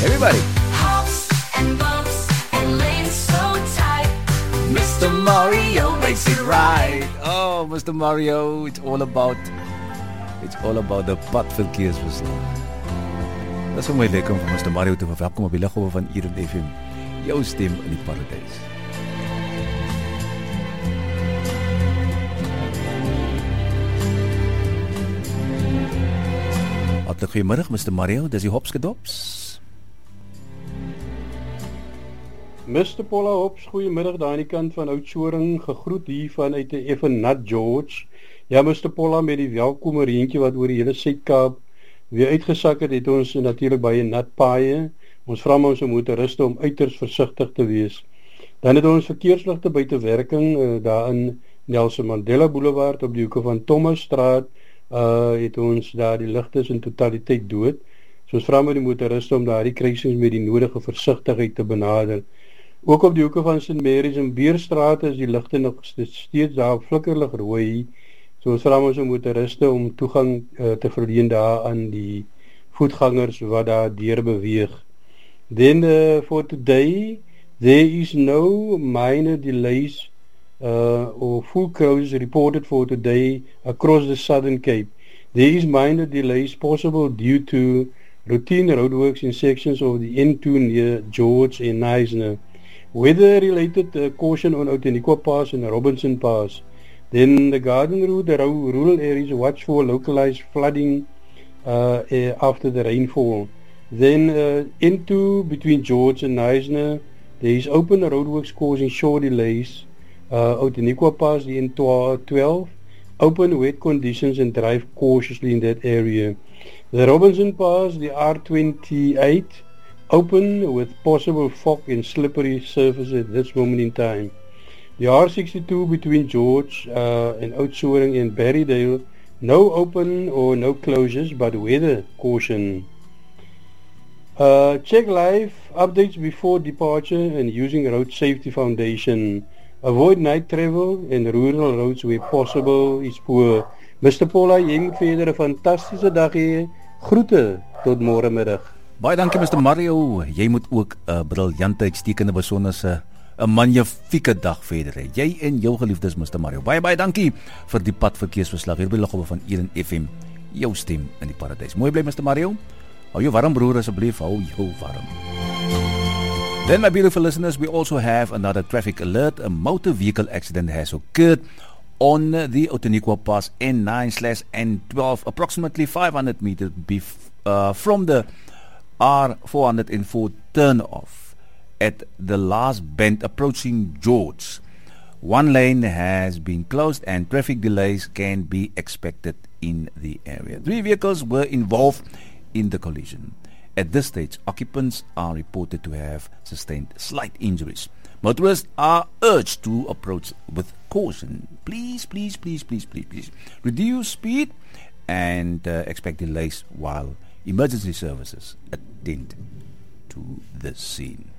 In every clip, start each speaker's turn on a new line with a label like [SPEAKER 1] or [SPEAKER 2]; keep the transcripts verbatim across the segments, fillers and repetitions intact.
[SPEAKER 1] Everybody.
[SPEAKER 2] Hops and bumps and lanes so tight. Mister Mario makes it right.
[SPEAKER 1] Oh, Mister Mario, it's all about it's all about the padverkeersverslag. Dit is vir my lekker om vir Mister Mario te verwelkom op die liggolwe van Eden F M. Jou stem in die paradys. Hartlik goeiemiddag Mister Mario, dis die Hopskedops.
[SPEAKER 3] Mister Paula Hops, goeiemiddag daar aan die kant van Oudtshoorn, gegroet hier vanuit 'n effe nat George. Ja, Mister Paula, met die welkome reentjie wat oor die hele Suid-Kaap weer uitgesak het, het ons natuurlik baie nat paaie. Ons vra ons motoriste om uiters versigtig te wees. Dan het ons verkeersligte buite werking uh, daar in Nelson Mandela Boulevard op die hoeke van Thomasstraat. Uh, het ons daar die ligte in totaliteit dood. So ons vra met die motoriste om daar die kruisings met die nodige versigtigheid te benader. Ook op die hoeke van Saint Mary's en Beerstraat is die ligte nog steeds daar flikkerlig rooi. So ons vra ons motoriste om toegang uh, te verleen daar aan die voetgangers wat daar deur beweeg. Then uh, for today, there is no minor delays uh, or full closures reported for today across the Southern Cape. There is minor delays possible due to routine roadworks in sections of the N two near George and Neisner. Weather-related uh, caution on Outeniqua Pass and Robinson Pass. Then the Garden Route, the rural areas, watch for localized flooding uh, after the rainfall. Then uh, N two between George and Neisner, there is open roadworks causing short delays. Uh, Outeniqua Pass, the N twelve, open wet conditions and drive cautiously in that area. The Robinson Pass, the R twenty-eight, open with possible fog and slippery surface at this moment in time. The R sixty-two between George uh, and Oudtshoorn and Berrydale, no open or no closures, but weather caution. Uh, check live updates before departure and using Road Safety Foundation. Avoid night travel and rural roads where possible is poor. Mister Paula, jy moet verder 'n fantastiese dag hê. Groete tot môre middag.
[SPEAKER 1] Baie dankie Mister Mario. Jy moet ook 'n uh, briljante, uitstekende, besonderse 'n magnifieke dag verder hê. Jy en jou geliefdes Mister Mario. Baie baie dankie vir die padverkeersverslag hier by die liggolwe van Eden F M. Jou stem in die paradys. Mooi bly Mister Mario. Hou jou warm broer asseblief, hou jou warm. Then my beautiful listeners, we also have another traffic alert. A motor vehicle accident has occurred on the Outeniqua Pass N nine slash N twelve, approximately five hundred meters bef- uh, from the R four oh four turn-off at the last bend approaching George. One lane has been closed and traffic delays can be expected in the area. Three vehicles were involved in the collision. At this stage, occupants are reported to have sustained slight injuries. Motorists are urged to approach with caution. Please, please, please, please, please, please reduce speed and uh, expect delays while emergency services attend to the scene.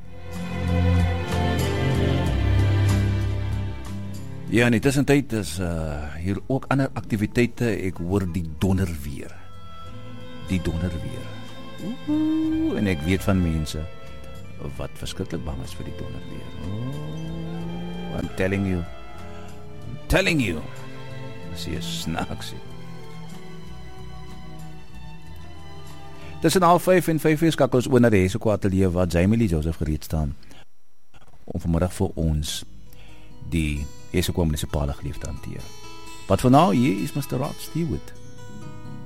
[SPEAKER 1] Ja, in die tussentyd is uh, hier ook ander aktiwiteite. Ek hoor die donder weer. Die donder weer. Oeh, en ek weet van mense wat verskriklik bang is vir die donder weer. Oh, I'm telling you. I'm telling you. Dis hier snaaksie. Tussen half vyf en vyf uur skakel ons oor na die Heseko Ateljee waar Jamie Lee Joseph gereed staan om vanmiddag vir ons die Heseko munisipale geliefde hanteer. But for now, hier is Mister Rod Stewart.